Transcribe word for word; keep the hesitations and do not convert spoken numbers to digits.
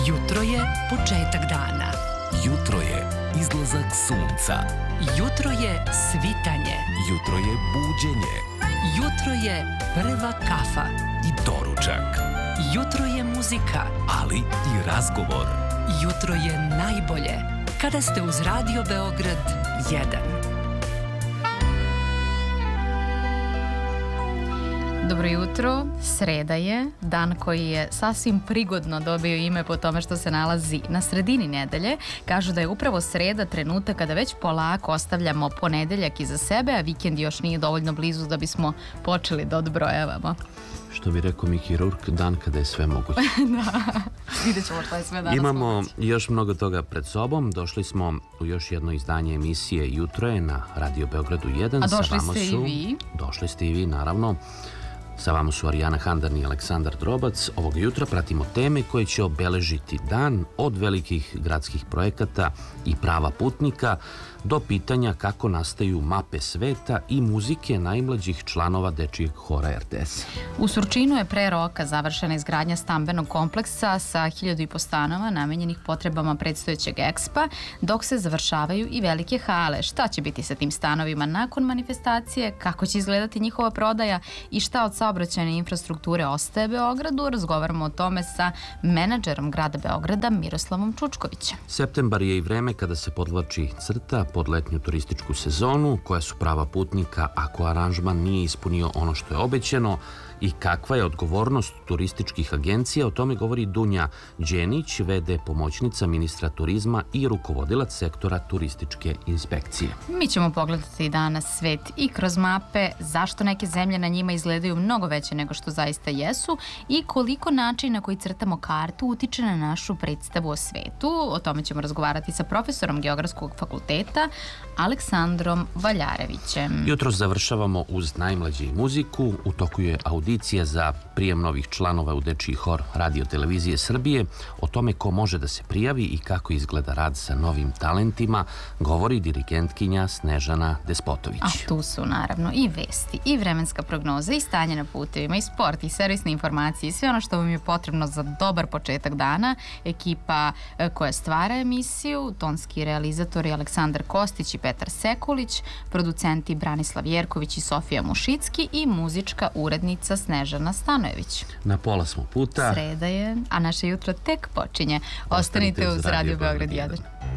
Jutro je početak dana. Jutro je izlazak sunca. Jutro je svitanje. Jutro je buđenje. Jutro je prva kafa. I doručak. Jutro je muzika. Ali i razgovor. Jutro je najbolje kada ste uz Radio Beograd jedan. Dobro jutro, sreda je, dan koji je sasvim prigodno dobio ime po tome što se nalazi na sredini nedelje. Kažu da je upravo sreda trenutak kada već polako ostavljamo ponedeljak iza sebe, a vikend još nije dovoljno blizu da bismo počeli da odbrojavamo. Što bi rekao Miki Rourke, dan kada je sve moguće. Da, vidjet ćemo što je sve danas Imamo moguće. još mnogo toga pred sobom. Došli smo u još jedno izdanje emisije Jutro je na Radio Beogradu jedan. A došli Sa vama ste su, i vi. Došli ste i vi, naravno. Sa vama su Arijana Handan i Aleksandar Drobac. Ovog jutra pratimo teme koje će obeležiti dan, od velikih gradskih projekata i prava putnika do pitanja kako nastaju mape sveta i muzike najmlađih članova dečijeg hora R T S. U Surčinu je pre roka završena izgradnja stambenog kompleksa sa hiljadu i po stanova namenjenih potrebama predstojećeg ekspa, dok se završavaju i velike hale. Šta će biti sa tim stanovima nakon manifestacije, kako će izgledati njihova prodaja i šta od saobraćajne infrastrukture ostaje Beogradu, razgovaramo o tome sa menadžerom grada Beograda Miroslavom Čučkovićem. Septembar je i vreme kada se podvlači crta pod letnju turističku sezonu, koja su prava putnika ako aranžman nije ispunio ono što je obećano i kakva je odgovornost turističkih agencija. O tome govori Dunja Đenić, ve de pomoćnica ministra turizma i rukovodilac sektora turističke inspekcije. Mi ćemo pogledati danas svet i kroz mape, zašto neke zemlje na njima izgledaju mnogo veće nego što zaista jesu i koliko način na koji crtamo kartu utiče na našu predstavu o svetu. O tome ćemo razgovarati sa profesorom Geografskog fakulteta Aleksandrom Valjarevićem. Jutro završavamo uz najmlađe i muziku. U toku je audicija za prijem novih članova u dečiji hor Radio Televizije Srbije. O tome ko može da se prijavi i kako izgleda rad sa novim talentima govori dirigentkinja Snežana Despotović. A tu su naravno i vesti, i vremenska prognoza, i stanje na putevima, i sport, i servisne informacije, i sve ono što vam je potrebno za dobar početak dana. Ekipa koja stvara emisiju, tonski realizatori Aleksandar Kostić i Petar Sekulić, producenti Branislav Jerković i Sofija Mušicki i muzička urednica Snežana Stanojević. Na pola smo puta. Sreda je, a naše jutro tek počinje. Ostanite uz Radio Beograd jedan.